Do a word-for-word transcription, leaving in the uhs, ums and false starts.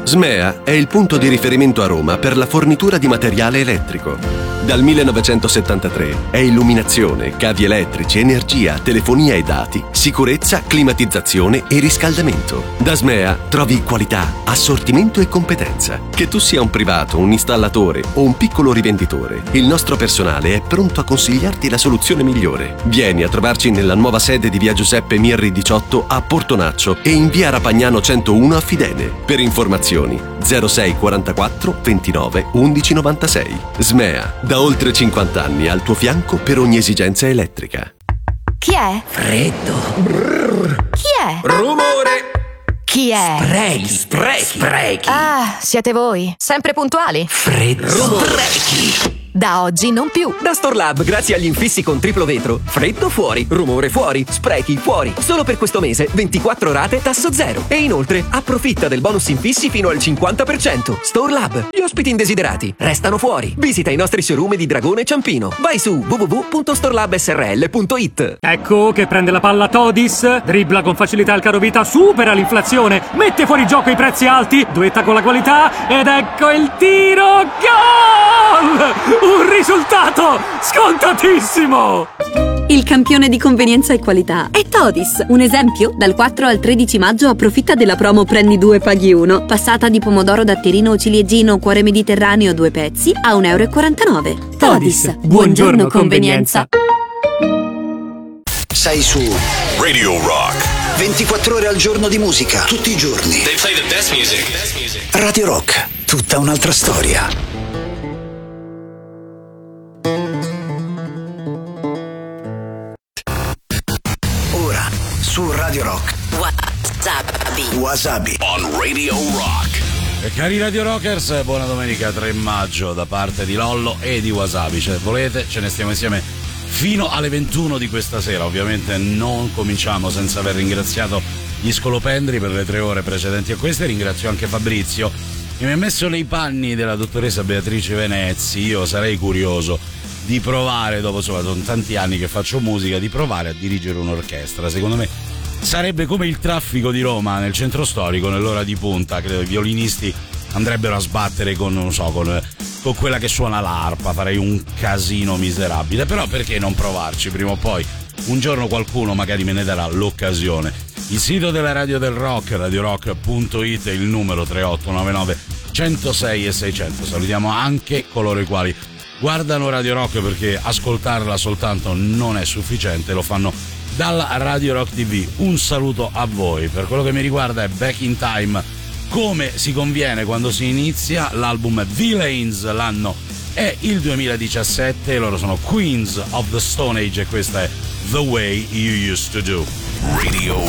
Smea è il punto di riferimento a Roma per la fornitura di materiale elettrico. Dal millenovecentosettantatré è illuminazione, cavi elettrici, energia, telefonia e dati, sicurezza, climatizzazione e riscaldamento. Da Smea trovi qualità, assortimento e competenza. Che tu sia un privato, un installatore o un piccolo rivenditore, il nostro personale è pronto a consigliarti la soluzione migliore. Vieni a trovarci nella nuova sede di via Giuseppe Mirri diciotto a Portonaccio e in via Rapagnano centouno a Fidene. Per informazioni zero sei quarantaquattro ventinove undici novantasei. Smea, da oltre cinquanta anni al tuo fianco per ogni esigenza elettrica. Chi è? Freddo. Brrr. Chi è? Rumore. Chi è? Sprechi, sprechi, sprechi. Ah, siete voi. Sempre puntuali. Freddo. Sprechi. Da oggi non più. Da Storlab, grazie agli infissi con triplo vetro, freddo fuori, rumore fuori, sprechi fuori. Solo per questo mese ventiquattro rate tasso zero. E inoltre approfitta del bonus infissi fino al cinquanta per cento. Storlab, gli ospiti indesiderati restano fuori. Visita i nostri showroom di Dragone e Ciampino. Vai su w w w punto storlab s r l punto i t. Ecco che prende la palla Todis, dribbla con facilità il carovita, supera l'inflazione, mette fuori gioco i prezzi alti, duetta con la qualità ed ecco il tiro, gol! Un risultato scontatissimo! Il campione di convenienza e qualità è Todis. Un esempio? Dal quattro al tredici maggio approfitta della promo Prendi due paghi uno. Passata di pomodoro datterino o ciliegino cuore mediterraneo due pezzi a un euro e quarantanove. Todis. Buongiorno, Buongiorno convenienza. Sei su Radio Rock. ventiquattro ore al giorno di musica, tutti i giorni. They play the best music. Best music. Radio Rock, tutta un'altra storia. Su Radio Rock Wasabi Wasabi on Radio Rock. E cari Radio Rockers, buona domenica tre maggio da parte di Lollo e di Wasabi. Se volete ce ne stiamo insieme fino alle ventuno di questa sera. Ovviamente non cominciamo senza aver ringraziato gli scolopendri per le tre ore precedenti a queste. Ringrazio anche Fabrizio che mi ha messo nei panni della dottoressa Beatrice Venezzi. Io sarei curioso di provare, dopo insomma sono tanti anni che faccio musica, di provare a dirigere un'orchestra. Secondo me sarebbe come il traffico di Roma nel centro storico nell'ora di punta. Credo i violinisti andrebbero a sbattere con, non so, con, con quella che suona l'arpa. Farei un casino miserabile, però perché non provarci? Prima o poi un giorno qualcuno magari me ne darà l'occasione. Il sito della Radio del Rock, radio rock punto i t, il numero tre otto nove nove uno zero sei e seicento. Salutiamo anche coloro i quali guardano Radio Rock, perché ascoltarla soltanto non è sufficiente, lo fanno dalla Radio Rock T V. Un saluto a voi. Per quello che mi riguarda è Back in Time, come si conviene quando si inizia. L'album Villains, l'anno è il duemiladiciassette, loro sono Queens of the Stone Age e questa è The Way You Used to Do. Radio